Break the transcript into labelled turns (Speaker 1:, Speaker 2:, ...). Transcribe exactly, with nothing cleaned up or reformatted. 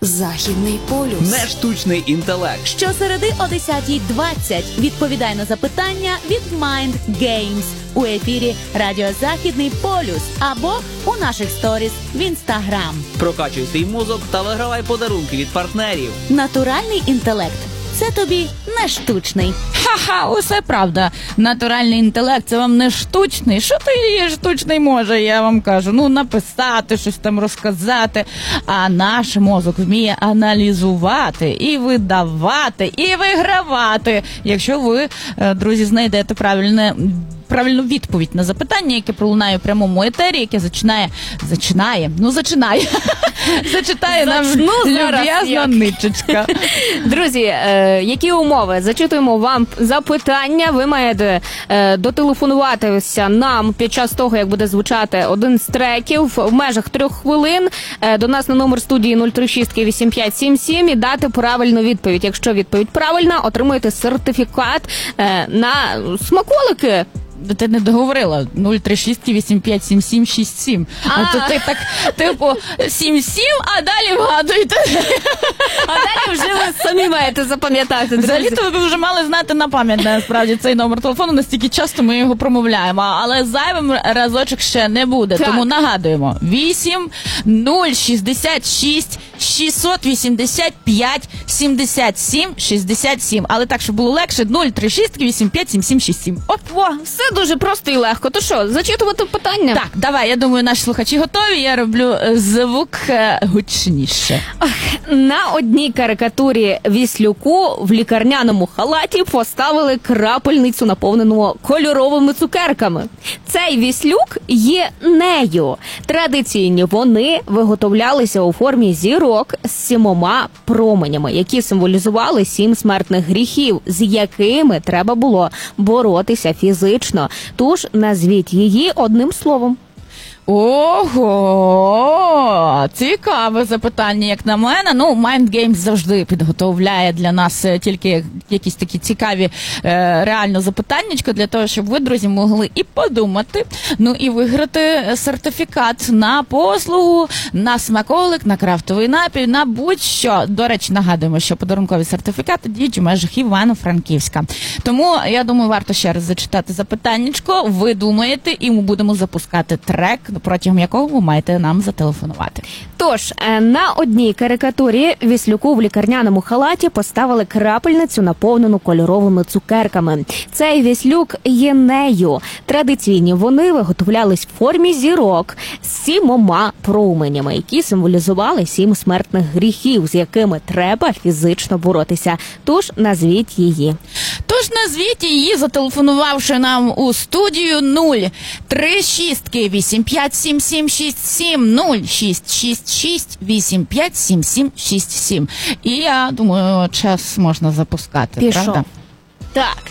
Speaker 1: Західний полюс.
Speaker 2: Не штучний інтелект.
Speaker 3: Щосереди о десятій двадцять відповідай на запитання від Mind Games у ефірі Радіо Західний полюс або у наших сторіс в Інстаграм.
Speaker 2: Прокачуй свій мозок та вигравай подарунки від партнерів.
Speaker 3: Натуральний інтелект – це тобі не штучний.
Speaker 4: Ха-ха, усе правда. Натуральний інтелект – це вам не штучний. Що то є штучний може, я вам кажу? Ну, написати, щось там розказати. А наш мозок вміє аналізувати і видавати, і вигравати. Якщо ви, друзі, знайдете правильне... правильну відповідь на запитання, яке пролунає в прямому етері, яке зачинає, зачинає, ну зачинає, зачитає нам люб'язна ничечка.
Speaker 5: Друзі, е, які умови? Зачитуємо вам запитання. Ви маєте е, дотелефонуватися нам під час того, як буде звучати один з треків в межах трьох хвилин е, до нас на номер студії нуль три шість вісім п'ять сім сім і дати правильну відповідь. Якщо відповідь правильна, отримуєте сертифікат е, на смаколики.
Speaker 4: Ти не договорила. нуль три шість вісім п'ять сім сім шість сім. А, а то ти так, типу, сім сім, а далі вгадуєте.
Speaker 5: А далі вже ви самі маєте запам'ятати.
Speaker 4: Взагалі-то ви вже мали знати на пам'ять, насправді, цей номер телефону, настільки часто ми його промовляємо. Але зайвим разочок ще не буде. Так. Тому нагадуємо. вісім нуль шістдесят шість шістсот вісімдесят п'ять сімдесят сім шістдесят сім. Але так, щоб було легше, нуль три шість вісім п'ять сім сім шість сім.
Speaker 5: От, о, все дуже просто і легко. То що, зачитувати питання?
Speaker 4: Так, давай, я думаю, наші слухачі готові. Я роблю звук гучніше.
Speaker 5: На одній карикатурі Віслюку в лікарняному халаті поставили крапельницю, наповнену кольоровими цукерками. Цей Віслюк є нею. Традиційні вони виготовлялися у формі зірок з сімома променями, які символізували сім смертних гріхів, з якими треба було боротися фізично. Тож назвіть її одним словом.
Speaker 4: Ого! Цікаве запитання, як на мене. Ну, Mind Games завжди підготовляє для нас тільки якісь такі цікаві е, реально запитаннячка для того, щоб ви, друзі, могли і подумати, ну і виграти сертифікат на послугу, на смаколик, на крафтовий напій, на будь-що. До речі, нагадуємо, що подарункові сертифікати діють у межах Івано-Франківська. Тому, я думаю, варто ще раз зачитати запитаннячко. Ви думаєте, і ми будемо запускати трек, протягом якого ви маєте нам зателефонувати.
Speaker 5: Тож, на одній карикатурі Віслюку в лікарняному халаті поставили крапельницю, наповнену кольоровими цукерками. Цей Віслюк є нею. Традиційні вони виготовлялись в формі зірок з сімома променями, які символізували сім смертних гріхів, з якими треба фізично боротися. Тож, назвіть її.
Speaker 4: Тож назвіть її, зателефонувавши нам у студію нуль три шість вісім п'ять сім сім шість сім нуль шість шість шість вісім п'ять сім сім шість сім. І я думаю, час можна запускати,
Speaker 5: Пішов.
Speaker 4: правда?
Speaker 5: Так.